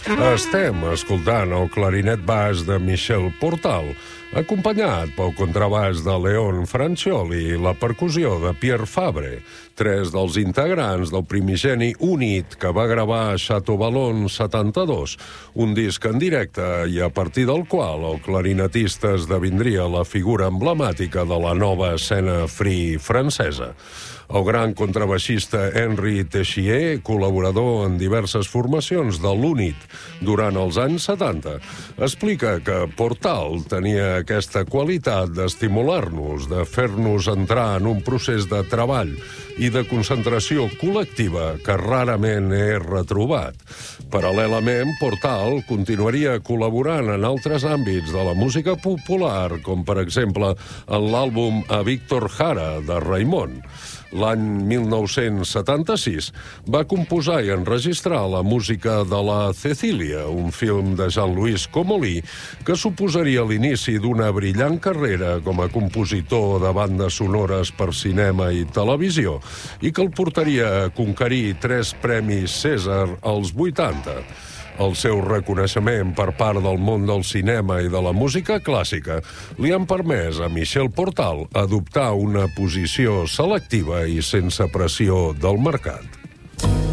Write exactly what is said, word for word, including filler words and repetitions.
Estem escoltant el clarinet baix de Michel Portal, acompanyat pel contrabaix de Leon Francioli i la percussió de Pierre Fabre, tres dels integrants del primigeni Unit que va gravar a Chateau Ballon setanta-dos, un disc en directe i a partir del qual el clarinetista esdevindria la figura emblemàtica de la nova escena free francesa. El gran contrabaixista Henri Teixier, col·laborador en diverses formacions de l'Unit durant els anys setanta, explica que Portal tenia aquesta qualitat d'estimular-nos, de fer-nos entrar en un procés de treball i de concentració col·lectiva que rarament he retrobat. Paral·lelament, Portal continuaria col·laborant en altres àmbits de la música popular, com per exemple en l'àlbum A Víctor Jara, de Raimon. L'any mil nou-cents setanta-sis va composar i enregistrar la música de la Cecília, un film de Jean-Louis Comolli que suposaria l'inici d'una brillant carrera com a compositor de bandes sonores per cinema i televisió i que el portaria a conquerir tres premis Cèsar als vuitanta. El seu reconeixement per part del món del cinema i de la música clàssica li han permès a Michel Portal adoptar una posició selectiva i sense pressió del mercat.